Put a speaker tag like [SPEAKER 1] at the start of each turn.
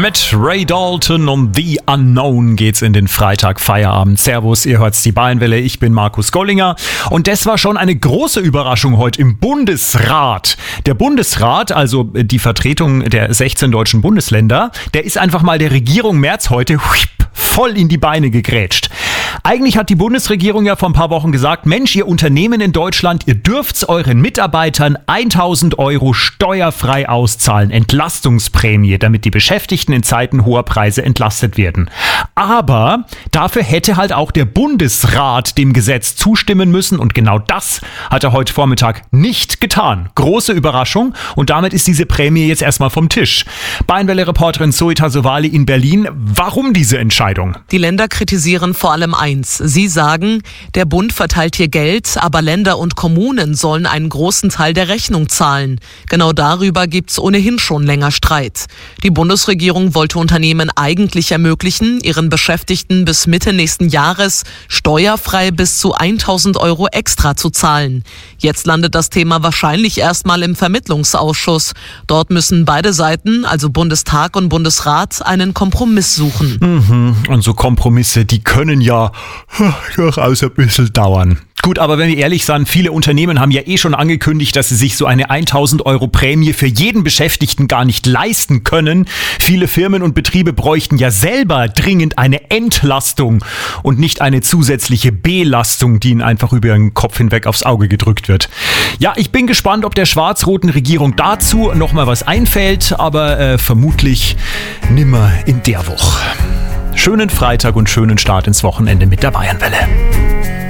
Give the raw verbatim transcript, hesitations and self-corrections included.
[SPEAKER 1] Mit Ray Dalton und The Unknown geht's in den Freitag-Feierabend. Servus, ihr hört's die Bayernwelle, ich bin Markus Gollinger. Und das war schon eine große Überraschung heute im Bundesrat. Der Bundesrat, also die Vertretung der sechzehn deutschen Bundesländer, der ist einfach mal der Regierung Merz heute voll in die Beine gegrätscht. Eigentlich hat die Bundesregierung ja vor ein paar Wochen gesagt, Mensch, ihr Unternehmen in Deutschland, ihr dürft's euren Mitarbeitern tausend Euro steuerfrei auszahlen, Entlastungsprämie, damit die Beschäftigten in Zeiten hoher Preise entlastet werden. Aber dafür hätte halt auch der Bundesrat dem Gesetz zustimmen müssen und genau das hat er heute Vormittag nicht getan. Große Überraschung und damit ist diese Prämie jetzt erstmal vom Tisch. Bayernwelle-Reporterin Zoe Tassovali in Berlin, warum diese Entscheidung?
[SPEAKER 2] Die Länder kritisieren vor allem eins. Sie sagen, der Bund verteilt hier Geld, aber Länder und Kommunen sollen einen großen Teil der Rechnung zahlen. Genau darüber gibt's ohnehin schon länger Streit. Die Bundesregierung wollte Unternehmen eigentlich ermöglichen, ihren Beschäftigten bis Mitte nächsten Jahres steuerfrei bis zu tausend Euro extra zu zahlen. Jetzt landet das Thema wahrscheinlich erstmal im Vermittlungsausschuss. Dort müssen beide Seiten, also Bundestag und Bundesrat, einen Kompromiss suchen.
[SPEAKER 1] Mhm. Und so Kompromisse, die können ja durchaus ein bisschen dauern. Gut, aber wenn wir ehrlich sind, viele Unternehmen haben ja eh schon angekündigt, dass sie sich so eine tausend Euro Prämie für jeden Beschäftigten gar nicht leisten können. Viele Firmen und Betriebe bräuchten ja selber dringend eine Entlastung und nicht eine zusätzliche Belastung, die ihnen einfach über den Kopf hinweg aufs Auge gedrückt wird. Ja, ich bin gespannt, ob der schwarz-roten Regierung dazu nochmal was einfällt, aber äh, vermutlich nimmer in der Woche. Schönen Freitag und schönen Start ins Wochenende mit der Bayernwelle.